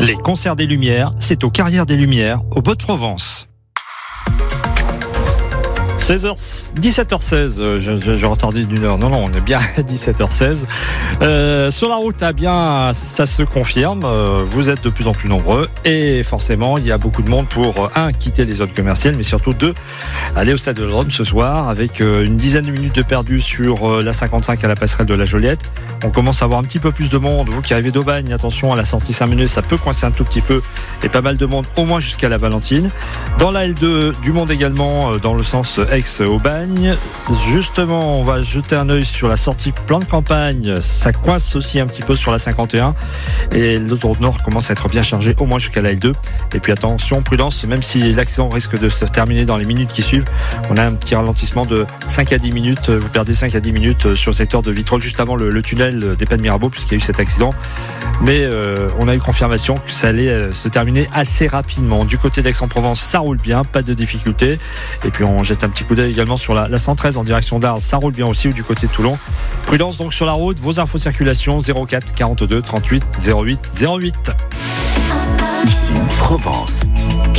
Les concerts des Lumières, c'est aux Carrières des Lumières, au Baux-de-Provence. 17h16, j'ai retardé d'une heure. Non, on est bien à 17h16. Sur la route, bien, ça se confirme. Vous êtes de plus en plus nombreux et forcément, il y a beaucoup de monde pour quitter les zones commerciales, mais surtout aller au stade de Vélodrome ce soir avec une dizaine de minutes de perdu sur la 55 à la passerelle de la Joliette. On commence à avoir un petit peu plus de monde. Vous qui arrivez d'Aubagne, attention à la sortie Saint-Menehould, ça peut coincer un tout petit peu et pas mal de monde, au moins jusqu'à la Valentine. Dans la L2, du monde également dans le sens Aix-Aubagne. Justement, on va jeter un œil sur la sortie plan de campagne. Ça coince aussi un petit peu sur la 51 et l'autoroute nord commence à être bien chargée, au moins jusqu'à la L2. Et puis attention, prudence, même si l'accident risque de se terminer dans les minutes qui suivent, on a un petit ralentissement de 5 à 10 minutes. Vous perdez 5 à 10 minutes sur le secteur de Vitrolles, juste avant le tunnel des Pas de Mirabeau, puisqu'il y a eu cet accident. Mais on a eu confirmation que ça allait se terminer assez rapidement. Du côté d'Aix-en-Provence, ça roule bien, pas de difficultés. Et puis on jette un petit coup d'œil également sur la 113 en direction d'Arles, ça roule bien aussi, ou du côté de Toulon. Prudence donc sur la route, vos infos circulation 04 42 38 08 08. Ici Provence.